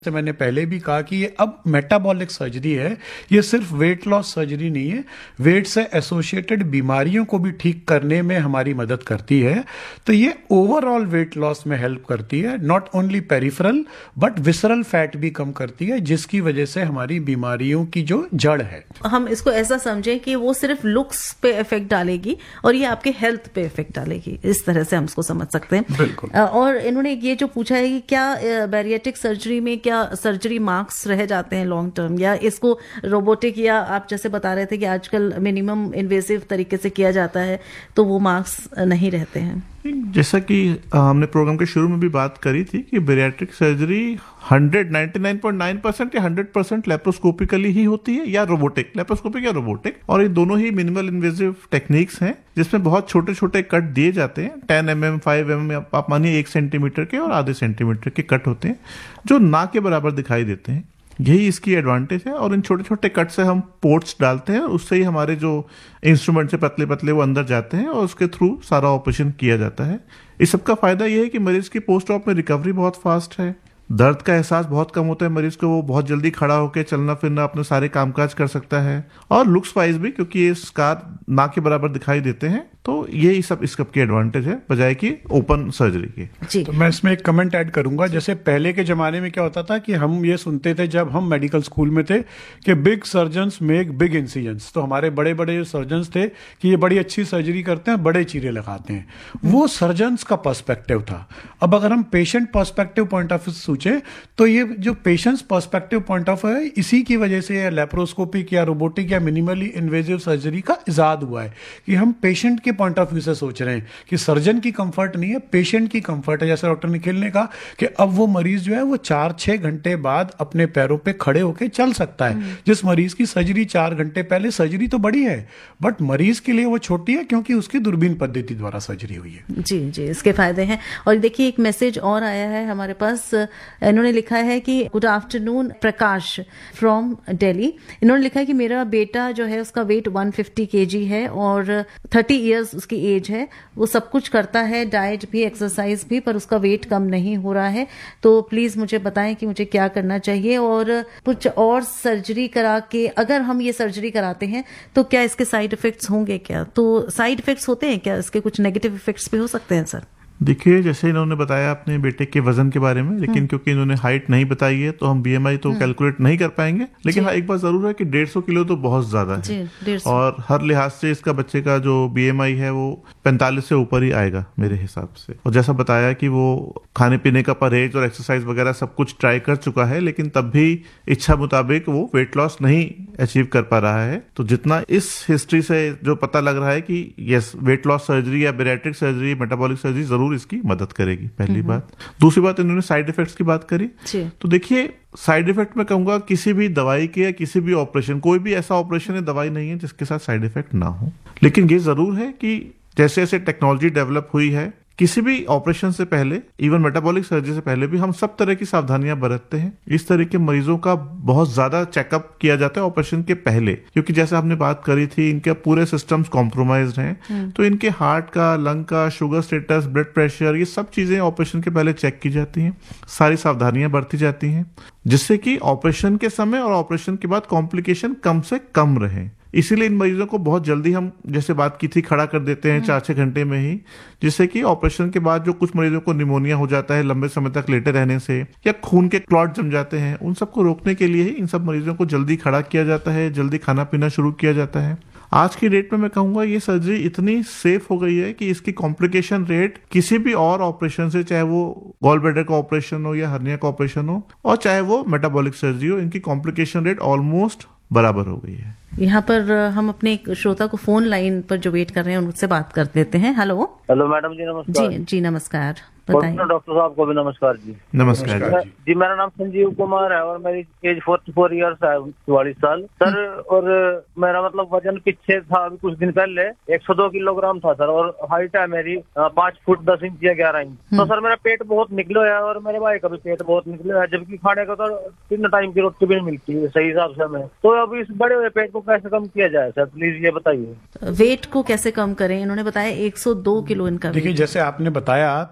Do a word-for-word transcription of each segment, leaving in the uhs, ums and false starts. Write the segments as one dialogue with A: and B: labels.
A: जैसे मैंने पहले भी कहा कि ये अब मेटाबॉलिक सर्जरी है, ये सिर्फ वेट लॉस सर्जरी नहीं है, वेट से एसोसिएटेड बीमारियों को भी ठीक करने में हमारी मदद करती है। तो ये ओवरऑल वेट लॉस में हेल्प करती है, not only peripheral but visceral fat भी कम करती है, जिसकी वजह से हमारी बीमारियों की जो जड़ है।
B: हम इसको ऐसा समझें कि वो सिर्फ लुक्स पे इफेक्ट डालेगी और ये आपके हेल्थ पे इफेक्ट डालेगी, इस तरह से हम इसको समझ सकते हैं।
A: बिल्कुल।
B: और इन्होंने ये जो पूछा है कि क्या बैरिएट्रिक सर्जरी में क्या सर्जरी मार्क्स रह जाते हैं लॉन्ग टर्म, या इसको रोबोटिक, या आप जैसे बता रहे थे कि आजकल मिनिमम इन्वेसिव तरीके से किया जाता है तो वो मार्क्स नहीं रहते हैं।
C: जैसा कि हमने प्रोग्राम के शुरू में भी बात करी थी कि bariatric surgery hundred ninety nine point nine percent या हंड्रेड परसेंट लेप्रोस्कोपिकली ही होती है या रोबोटिक, लेप्रोस्कोपिक या रोबोटिक, और ये दोनों ही मिनिमल इन्वेसिव टेक्निक्स हैं जिसमें बहुत छोटे छोटे कट दिए जाते हैं। Ten M M five M M आप मानिए एक सेंटीमीटर के और आधे सेंटीमीटर के कट होते हैं जो ना के बराबर दिखाई देते हैं। यही इसकी एडवांटेज है। और इन छोटे छोटे कट से हम पोर्ट्स डालते हैं और उससे ही हमारे जो इंस्ट्रूमेंट से पतले पतले वो अंदर जाते हैं और उसके थ्रू सारा ऑपरेशन किया जाता है। इस सब का फायदा ये है कि मरीज की पोस्ट ऑप में रिकवरी बहुत फास्ट है, दर्द का एहसास बहुत कम होता है मरीज को, वो बहुत जल्दी खड़ा होकर चलना फिरना अपने सारे कामकाज कर सकता है। और लुक्स वाइज भी, क्योंकि ये स्कार ना के बराबर दिखाई देते हैं, तो यही सब इस सब की एडवांटेज है बजाय कि ओपन सर्जरी के।
B: जी।
A: तो मैं इसमें एक कमेंट ऐड करूंगा। जैसे पहले के जमाने में क्या होता था कि हम ये सुनते थे जब हम मेडिकल स्कूल में थे कि big surgeons make big incisions, तो हमारे बड़े बड़े सर्जन्स थे कि ये बड़ी अच्छी सर्जरी करते हैं, बड़े चीरे लगाते हैं। वो सर्जन्स का पर्सपेक्टिव था। अब अगर हम patient perspective point of view सोचें तो ये जो patients perspective point of view है, इसी की वजह से लेप्रोस्कोपिक या रोबोटिक या मिनिमली इन्वेजिव सर्जरी का इजाद हुआ है कि हम पेशेंट के पॉइंट ऑफ व्यू से सोच रहे हैं कि सर्जन की कंफर्ट नहीं है, पेशेंट की कंफर्ट है। जैसे डॉक्टर निखिल ने कहा कि अब वो मरीज जो है वो चार छह घंटे बाद अपने पैरों पे खड़े होकर चल सकता है, जिस मरीज की सर्जरी चार घंटे पहले, सर्जरी तो बड़ी है बट मरीज के लिए वो छोटी है क्योंकि उसकी दूरबीन पद्धति द्वारा सर्जरी हुई है।
B: जी जी, इसके फायदे हैं। और देखिए एक मैसेज और आया है हमारे पास, इन्होंने लिखा है कि good afternoon Prakash from Delhi. इन्होंने लिखा है कि मेरा बेटा जो है उसका वेट वन फिफ्टी केजी है और थर्टी इयर्स उसकी एज है, वो सब कुछ करता है, डाइट भी एक्सरसाइज भी, पर उसका वेट कम नहीं हो रहा है। तो प्लीज मुझे बताएं कि मुझे क्या करना चाहिए, और कुछ और सर्जरी करा के, अगर हम ये सर्जरी कराते हैं तो क्या इसके साइड इफेक्ट्स होंगे क्या? तो साइड इफेक्ट्स होते हैं क्या, इसके कुछ नेगेटिव इफेक्ट्स भी हो सकते हैं सर?
C: देखिए, जैसे इन्होंने बताया अपने बेटे के वजन के बारे में, लेकिन क्योंकि इन्होंने हाइट नहीं बताई है तो हम बीएमआई तो कैलकुलेट नहीं कर पाएंगे। लेकिन हाँ, एक बात जरूर है कि डेढ़ सौ किलो तो बहुत ज्यादा है और हर लिहाज से इसका बच्चे का जो बीएमआई है वो पैंतालीस से ऊपर ही आएगा मेरे हिसाब से। और जैसा बताया कि वो खाने पीने का परहेज और एक्सरसाइज वगैरह सब कुछ ट्राई कर चुका है, लेकिन तब भी इच्छा मुताबिक वो वेट लॉस नहीं अचीव कर पा रहा है। तो जितना इस हिस्ट्री से जो पता लग रहा है कि यस, वेट लॉस सर्जरी या बैरिएट्रिक सर्जरी, मेटाबॉलिक सर्जरी जरूर इसकी मदद करेगी, पहली बात। दूसरी बात, इन्होंने साइड इफेक्ट्स की बात करी। तो देखिए, साइड इफेक्ट में कहूंगा किसी भी दवाई के या किसी भी ऑपरेशन, कोई भी ऐसा ऑपरेशन या दवाई नहीं है जिसके साथ साइड इफेक्ट ना हो। लेकिन ये जरूर है कि जैसे जैसे टेक्नोलॉजी डेवलप हुई है, किसी भी ऑपरेशन से पहले, इवन मेटाबॉलिक सर्जरी से पहले भी हम सब तरह की सावधानियां बरतते हैं। इस तरह के मरीजों का बहुत ज्यादा चेकअप किया जाता है ऑपरेशन के पहले, क्योंकि जैसे आपने बात करी थी, इनके पूरे सिस्टम्स कॉम्प्रोमाइज्ड हैं, तो इनके हार्ट का, लंग का, शुगर स्टेटस, ब्लड प्रेशर, ये सब चीजें ऑपरेशन के पहले चेक की जाती हैं। सारी सावधानियां बरती जाती हैं जिससे कि ऑपरेशन के समय और ऑपरेशन के बाद कॉम्प्लिकेशन कम से कम रहे। इसीलिए इन मरीजों को बहुत जल्दी हम, जैसे बात की थी, खड़ा कर देते हैं चार छह घंटे में ही, जिससे कि ऑपरेशन के बाद जो कुछ मरीजों को निमोनिया हो जाता है लंबे समय तक लेटे रहने से, या खून के क्लॉट जम जाते हैं, उन सबको रोकने के लिए ही इन सब मरीजों को जल्दी खड़ा किया जाता है, जल्दी खाना पीना शुरू किया जाता है। आज की डेट में मैं कहूंगा ये सर्जरी इतनी सेफ हो गई है कि इसकी कॉम्प्लिकेशन रेट किसी भी और ऑपरेशन से, चाहे वो गॉल ब्लैडर का ऑपरेशन हो या हर्निया का ऑपरेशन हो और चाहे वो मेटाबॉलिक सर्जरी हो, इनकी कॉम्प्लिकेशन रेट ऑलमोस्ट बराबर हो गई है।
B: यहाँ पर हम अपने एक श्रोता को फोन लाइन पर जो वेट कर रहे हैं उनसे बात कर देते हैं। हेलो
D: हेलो मैडम जी, नमस्कार।
B: जी जी नमस्कार, बताइए।
D: डॉक्टर साहब को भी नमस्कार जी।
C: नमस्कार जी।
D: जी, मेरा नाम संजीव कुमार है और मेरी एज फोर्टी फोर ईयर्स है, चौवालीस साल सर। और मेरा मतलब वजन पीछे था अभी कुछ दिन पहले एक सौ दो किलोग्राम था सर, और हाइट है मेरी पाँच फुट दस इंच या ग्यारह इंच। तो सर मेरा पेट बहुत निकलो है और मेरे भाई का भी पेट बहुत निकलो है, जबकि खाने का तो तीन टाइम की रोटी भी नहीं मिलती है सही हिसाब से हमें। तो अब इस बड़े हुए पेट को कैसे कम किया जाए सर, प्लीज ये बताइए।
B: वेट को कैसे कम करें? इन्होंने बताया एक सौ दो किलो इनका।
A: देखिए, जैसे आपने बताया तो बड़ा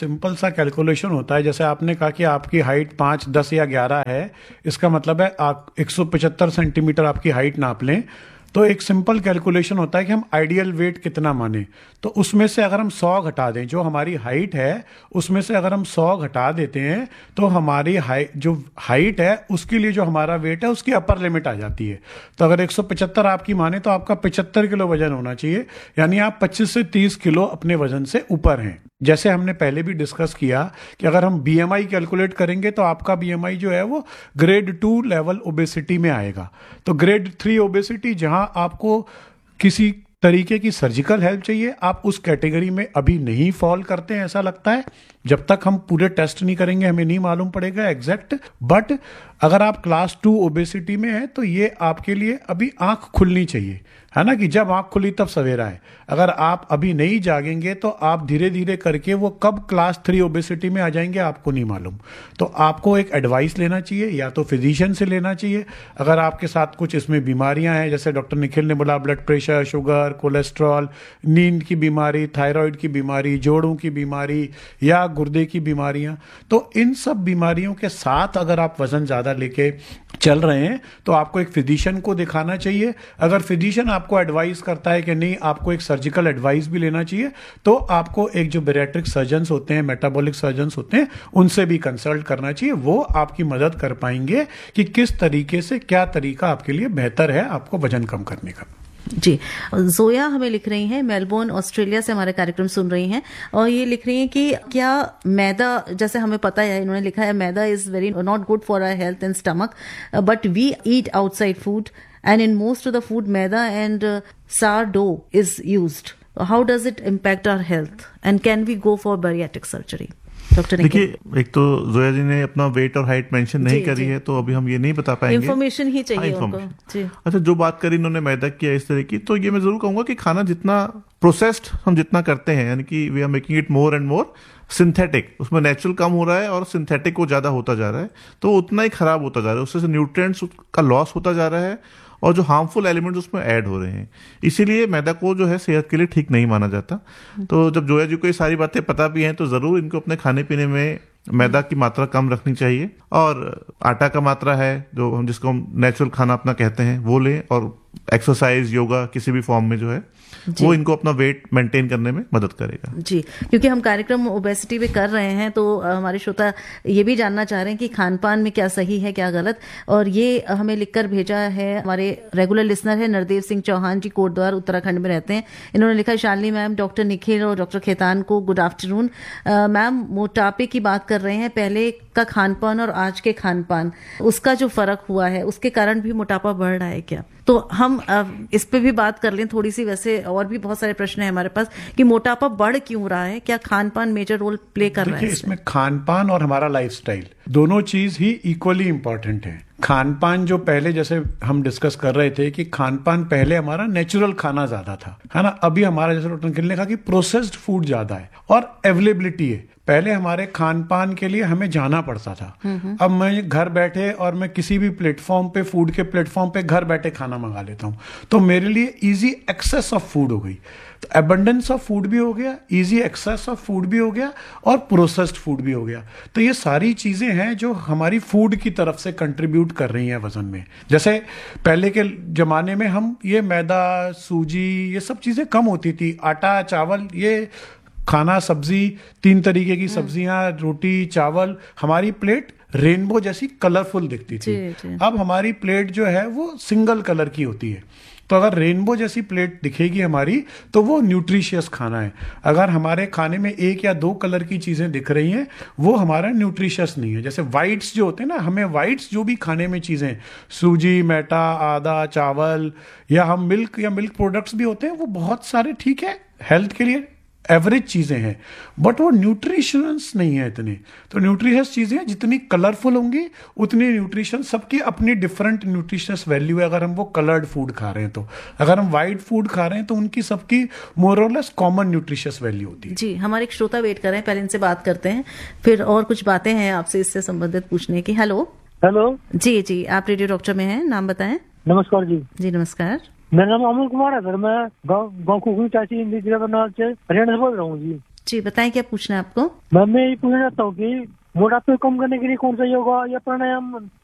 A: सिंपल सा कैलकुलेशन होता है। जैसे आपने कहा कि आपकी हाइट पाँच, दस या ग्यारह है, इसका मतलब है आप एक सौ पचहत्तर सेंटीमीटर आपकी हाइट नाप लें, तो एक सिंपल कैलकुलेशन होता है कि हम आइडियल वेट कितना माने। तो उसमें से अगर हम सौ घटा दें, जो हमारी हाइट है उसमें से अगर हम सौ घटा देते हैं तो हमारी हाइट जो हाइट है उसके लिए जो हमारा वेट है उसकी अपर लिमिट आ जाती है। तो अगर एक सौ पचहत्तर आपकी माने तो आपका पचहत्तर किलो वजन होना चाहिए, यानी आप पच्चीस से तीस किलो अपने वजन से ऊपर हैं। जैसे हमने पहले भी डिस्कस किया कि अगर हम बीएमआई कैलकुलेट करेंगे तो आपका बीएमआई जो है वो ग्रेड टू लेवल ओबेसिटी में आएगा। तो ग्रेड थ्री ओबेसिटी, जहां आपको किसी तरीके की सर्जिकल हेल्प चाहिए, आप उस कैटेगरी में अभी नहीं फॉल करते हैं ऐसा लगता है। जब तक हम पूरे टेस्ट नहीं करेंगे हमें नहीं मालूम पड़ेगा एग्जैक्ट। बट अगर आप क्लास टू ओबेसिटी में हैं तो ये आपके लिए अभी आंख खुलनी चाहिए, है ना, कि जब आंख खुली तब सवेरा है। अगर आप अभी नहीं जागेंगे तो आप धीरे धीरे करके वो कब क्लास थ्री ओबेसिटी में आ जाएंगे आपको नहीं मालूम। तो आपको एक एडवाइस लेना चाहिए, या तो फिजिशियन से लेना चाहिए। अगर आपके साथ कुछ इसमें बीमारियां हैं, जैसे डॉक्टर निखिल ने बोला ब्लड प्रेशर, शुगर, कोलेस्ट्रॉल, नींद की बीमारी, थायराइड की बीमारी, जोड़ों की बीमारी या गुर्दे की बीमारियां, तो इन सब बीमारियों के साथ अगर आप वजन ज्यादा लेके चल रहे हैं तो आपको एक फिजिशियन को दिखाना चाहिए। अगर फिजिशियन आपको एडवाइस करता है कि नहीं आपको एक सर्जिकल एडवाइस भी लेना चाहिए, तो आपको एक जो बैरिएट्रिक सर्जन्स होते हैं, मेटाबॉलिक सर्जन्स होते हैं, उनसे भी कंसल्ट करना चाहिए। वो आपकी मदद कर पाएंगे कि किस तरीके से क्या तरीका आपके लिए बेहतर है आपको वजन कम करने का।
B: जी, जोया हमें लिख रही हैं, मेलबोर्न ऑस्ट्रेलिया से हमारे कार्यक्रम सुन रही हैं, और ये लिख रही हैं कि क्या मैदा, जैसे हमें पता है, इन्होंने लिखा है मैदा is very not good for our health and stomach, but we eat outside food and in most of the food maida and सारडो is used. How does it impact our health and can we go for bariatric surgery?
C: देखिए, एक तो जोया जी ने अपना wait और height mention नहीं जी, करी जी. है, तो अभी हम ये नहीं बता पाएंगे।
B: इन्फॉर्मेशन ही चाहिए उनको। जी.
C: अच्छा, जो बात करी इन्होंने मैदा की इस तरह की, तो ये मैं जरूर कहूंगा कि खाना जितना प्रोसेस्ड हम जितना करते हैं, यानी कि we are making it more and more synthetic, उसमें नेचुरल कम हो रहा है और सिंथेटिक वो ज्यादा होता जा रहा है, तो उतना ही खराब होता जा रहा है, उससे न्यूट्रिएंट्स का लॉस होता जा रहा है और जो हार्मफुल एलिमेंट्स उसमें ऐड हो रहे हैं। इसीलिए मैदा को जो है सेहत के लिए ठीक नहीं माना जाता। तो जब जोया जी को ये सारी बातें पता भी हैं तो जरूर इनको अपने खाने पीने में मैदा की मात्रा कम रखनी चाहिए, और आटा का मात्रा है जो हम जिसको हम नेचुरल खाना अपना कहते हैं वो लें, और एक्सरसाइज, योगा किसी भी फॉर्म में जो है वो इनको अपना वेट मेंटेन करने में मदद करेगा।
B: जी, क्योंकि हम कार्यक्रम ओबेसिटी पे कर रहे हैं तो हमारे श्रोता ये भी जानना चाह रहे हैं कि खान पान में क्या सही है क्या गलत, और ये हमें लिखकर भेजा है हमारे रेगुलर लिसनर है नरदेव सिंह चौहान जी, कोटद्वार उत्तराखंड में रहते हैं। इन्होंने लिखा, शालिनी मैम, डॉक्टर निखिल और डॉक्टर खेतान को गुड आफ्टरनून। मैम, मोटापे की बात कर रहे हैं, पहले का खान पान और आज के खान पान, उसका जो फर्क हुआ है उसके कारण भी मोटापा बढ़ रहा है क्या? तो हम इस पे भी बात कर लें थोड़ी सी। वैसे और भी बहुत सारे प्रश्न हैं हमारे पास कि मोटापा बढ़ क्यों रहा है, क्या खान पान मेजर रोल प्ले कर रहा है?
A: देखिए, इसमें खान पान और हमारा लाइफस्टाइल दोनों चीज ही इक्वली इंपॉर्टेंट है। खान पान जो पहले जैसे हम डिस्कस कर रहे थे कि खान पान पहले हमारा नेचुरल खाना ज्यादा था, है ना, अभी हमारा जैसे डॉक्टर निखिल ने कहा कि प्रोसेस्ड फूड ज्यादा है और अवेलेबिलिटी है। पहले हमारे खान पान के लिए हमें जाना पड़ता था, अब मैं घर बैठे और मैं किसी भी प्लेटफॉर्म पे, फूड के प्लेटफॉर्म पे घर बैठे खाना मंगा लेता हूं, तो मेरे लिए इजी एक्सेस ऑफ फूड हो गई। तो एबंडेंस ऑफ फूड भी हो गया, इजी एक्सेस ऑफ फूड भी हो गया और प्रोसेस्ड फूड भी हो गया। तो ये सारी चीजें हैं जो हमारी फूड की तरफ से कंट्रीब्यूट कर रही हैं वजन में। जैसे पहले के जमाने में हम ये मैदा, सूजी, ये सब चीजें कम होती थी, आटा, चावल, ये खाना, सब्जी, तीन तरीके की सब्जियां, रोटी, चावल, हमारी प्लेट रेनबो जैसी कलरफुल दिखती थी। जी, जी। अब हमारी प्लेट जो है वो सिंगल कलर की होती है। तो अगर रेनबो जैसी प्लेट दिखेगी हमारी तो वो न्यूट्रिशियस खाना है। अगर हमारे खाने में एक या दो कलर की चीजें दिख रही हैं वो हमारा न्यूट्रिशियस नहीं है। जैसे वाइट्स जो होते हैं ना, हमें वाइट्स जो भी खाने में चीजें, सूजी, मैदा, आदा, चावल, या हम मिल्क या मिल्क प्रोडक्ट्स भी होते हैं, वो बहुत सारे ठीक है, हेल्थ के लिए एवरेज चीजें हैं, बट वो न्यूट्रिशंस नहीं है इतने। तो न्यूट्रिशियस चीजें जितनी कलरफुल होंगी उतनी न्यूट्रिशन, सबकी अपनी डिफरेंट न्यूट्रिशियस वैल्यू है। अगर हम वो कलर्ड फूड खा रहे हैं तो, अगर हम वाइट फूड खा रहे हैं तो उनकी सबकी मोर और लेस कॉमन न्यूट्रिशियस वैल्यू होती है।
B: जी, हमारे एक श्रोता वेट कर रहे हैं, पहले इनसे बात करते हैं, फिर और कुछ बातें हैं आपसे इससे संबंधित पूछने की। हेलो
D: हेलो
B: जी जी, आप रेडियो डॉक्टर में हैं, नाम बताएं।
D: नमस्कार जी।
B: जी नमस्कार,
D: मेरा नाम अमोल कुमार है सर, मैं गाँव गाँव कुकुनी टाची जिला बरनाल से हरियाणा से बोल रहा हूँ जी।
B: जी बताएं क्या पूछना है आपको।
E: मैम मैं ये पूछना चाहता हूँ कि मोटापे कम करने के लिए कौन सा योगा या प्राणायाम